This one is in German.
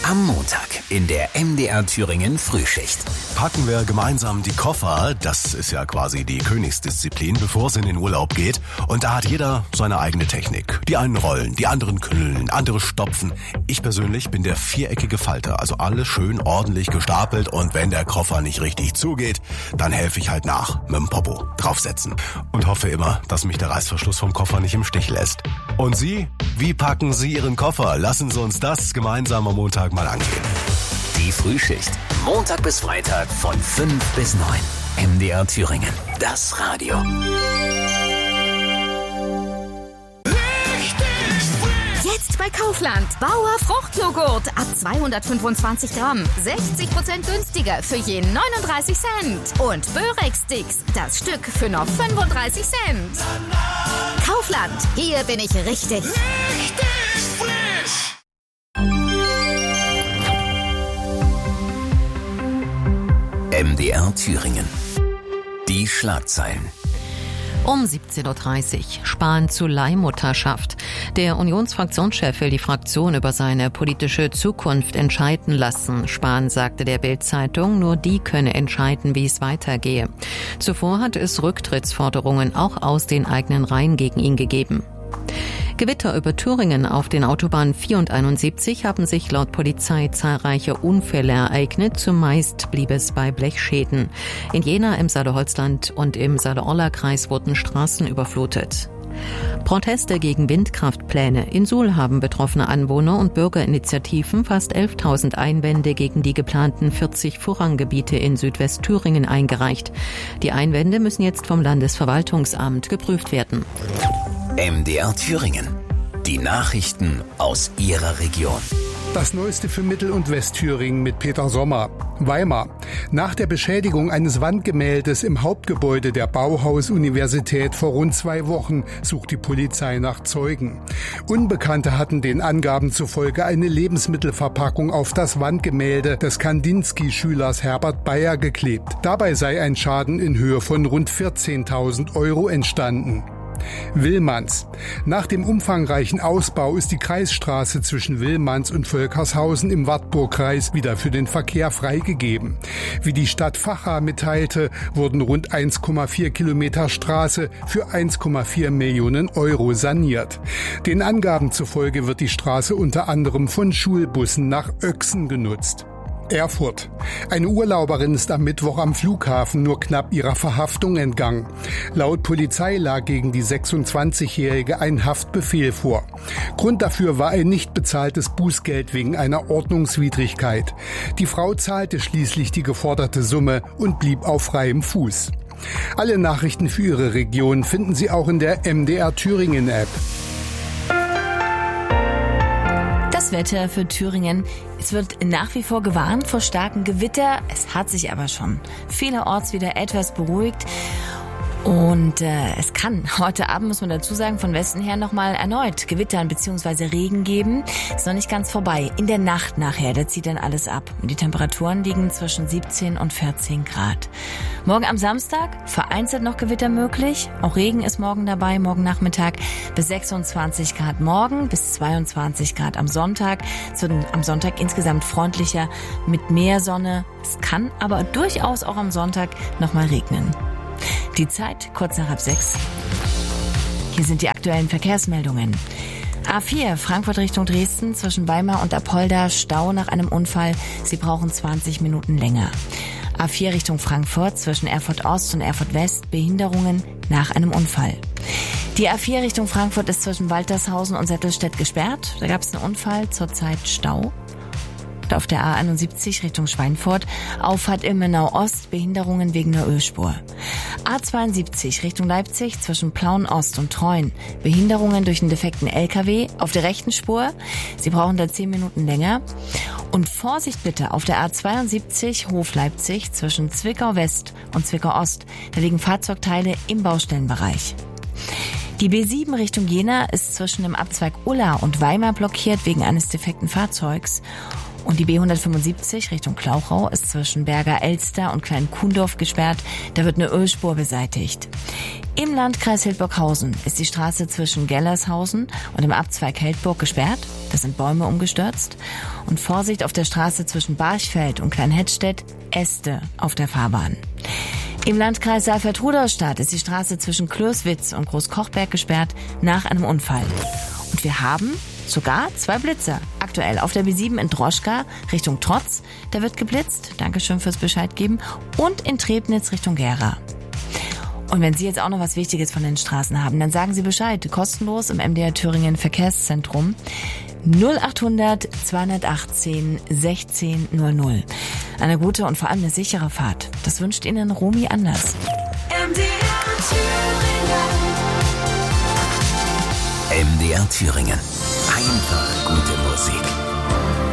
Am Montag in der MDR Thüringen Frühschicht. Packen wir gemeinsam die Koffer, das ist ja quasi die Königsdisziplin, bevor es in den Urlaub geht. Und da hat jeder seine eigene Technik. Die einen rollen, die anderen knüllen, andere stopfen. Ich persönlich bin der viereckige Falter, also alles schön ordentlich gestapelt. Und wenn der Koffer nicht richtig zugeht, dann helfe ich halt nach, mit dem Popo draufsetzen. Und hoffe immer, dass mich der Reißverschluss vom Koffer nicht im Stich lässt. Und Sie? Wie packen Sie Ihren Koffer? Lassen Sie uns das gemeinsam am Montag mal angehen. Die Frühschicht. Montag bis Freitag von 5 bis 9. MDR Thüringen. Das Radio. Jetzt bei Kaufland. Bauer Fruchtjoghurt ab 225 Gramm. 60% günstiger für je 39 Cent. Und Börek-Sticks. Das Stück für nur 35 Cent. Kaufland. Hier bin ich richtig. Richtig frisch. MDR Thüringen. Die Schlagzeilen. Um 17.30 Uhr. Spahn zu Leihmutterschaft. Der Unionsfraktionschef will die Fraktion über seine politische Zukunft entscheiden lassen. Spahn sagte der Bild-Zeitung, nur die könne entscheiden, wie es weitergehe. Zuvor hatte es Rücktrittsforderungen auch aus den eigenen Reihen gegen ihn gegeben. Gewitter über Thüringen auf den Autobahnen 4 und 71 haben sich laut Polizei zahlreiche Unfälle ereignet. Zumeist blieb es bei Blechschäden. In Jena, im Saale-Holzland und im Saale-Orla-Kreis wurden Straßen überflutet. Proteste gegen Windkraftpläne. In Suhl haben betroffene Anwohner und Bürgerinitiativen fast 11.000 Einwände gegen die geplanten 40 Vorranggebiete in Südwestthüringen eingereicht. Die Einwände müssen jetzt vom Landesverwaltungsamt geprüft werden. MDR Thüringen. Die Nachrichten aus Ihrer Region. Das Neueste für Mittel- und Westthüringen mit Peter Sommer. Weimar. Nach der Beschädigung eines Wandgemäldes im Hauptgebäude der Bauhaus-Universität vor rund 2 Wochen sucht die Polizei nach Zeugen. Unbekannte hatten den Angaben zufolge eine Lebensmittelverpackung auf das Wandgemälde des Kandinsky-Schülers Herbert Bayer geklebt. Dabei sei ein Schaden in Höhe von rund 14.000 Euro entstanden. Willmanns. Nach dem umfangreichen Ausbau ist die Kreisstraße zwischen Willmanns und Völkershausen im Wartburgkreis wieder für den Verkehr freigegeben. Wie die Stadt Vacha mitteilte, wurden rund 1,4 Kilometer Straße für 1,4 Millionen Euro saniert. Den Angaben zufolge wird die Straße unter anderem von Schulbussen nach Öchsen genutzt. Erfurt. Eine Urlauberin ist am Mittwoch am Flughafen nur knapp ihrer Verhaftung entgangen. Laut Polizei lag gegen die 26-Jährige ein Haftbefehl vor. Grund dafür war ein nicht bezahltes Bußgeld wegen einer Ordnungswidrigkeit. Die Frau zahlte schließlich die geforderte Summe und blieb auf freiem Fuß. Alle Nachrichten für Ihre Region finden Sie auch in der MDR Thüringen App. Das Wetter für Thüringen. Es wird nach wie vor gewarnt vor starken Gewitter. Es hat sich aber schon vielerorts wieder etwas beruhigt. Und es kann heute Abend, muss man dazu sagen, von Westen her nochmal erneut Gewittern bzw. Regen geben. Ist noch nicht ganz vorbei. In der Nacht nachher, da zieht dann alles ab. Und die Temperaturen liegen zwischen 17 und 14 Grad. Morgen am Samstag vereinzelt noch Gewitter möglich. Auch Regen ist morgen dabei, morgen Nachmittag bis 26 Grad morgen, bis 22 Grad am Sonntag. Am Sonntag insgesamt freundlicher mit mehr Sonne. Es kann aber durchaus auch am Sonntag nochmal regnen. Die Zeit kurz nach 6:30. Hier sind die aktuellen Verkehrsmeldungen. A4 Frankfurt Richtung Dresden zwischen Weimar und Apolda Stau nach einem Unfall. Sie brauchen 20 Minuten länger. A4 Richtung Frankfurt zwischen Erfurt Ost und Erfurt West Behinderungen nach einem Unfall. Die A4 Richtung Frankfurt ist zwischen Waltershausen und Settelstedt gesperrt. Da gab es einen Unfall, zurzeit Stau. Auf der A71 Richtung Schweinfurt, Auffahrt Ilmenau Ost, Behinderungen wegen der Ölspur. A72 Richtung Leipzig zwischen Plauen Ost und Treuen, Behinderungen durch einen defekten LKW auf der rechten Spur. Sie brauchen da 10 Minuten länger. Und Vorsicht bitte auf der A72 Hof Leipzig zwischen Zwickau West und Zwickau Ost. Da liegen Fahrzeugteile im Baustellenbereich. Die B7 Richtung Jena ist zwischen dem Abzweig Ulla und Weimar blockiert wegen eines defekten Fahrzeugs. Und die B175 Richtung Klauchau ist zwischen Berger Elster und Klein-Kuhndorf gesperrt. Da wird eine Ölspur beseitigt. Im Landkreis Hildburghausen ist die Straße zwischen Gellershausen und dem Abzweig Heldburg gesperrt. Da sind Bäume umgestürzt. Und Vorsicht auf der Straße zwischen Barchfeld und Kleinhettstedt, Äste auf der Fahrbahn. Im Landkreis Saalfeld-Rudolstadt ist die Straße zwischen Klößwitz und Großkochberg gesperrt nach einem Unfall. Und wir haben sogar 2 Blitzer. Aktuell auf der B7 in Droschka Richtung Trotz, da wird geblitzt. Dankeschön fürs Bescheid geben. Und in Trebnitz Richtung Gera. Und wenn Sie jetzt auch noch was Wichtiges von den Straßen haben, dann sagen Sie Bescheid. Kostenlos im MDR Thüringen Verkehrszentrum 0800 218 1600. Eine gute und vor allem eine sichere Fahrt. Das wünscht Ihnen Romy Anders. MDR Thüringen. Einfach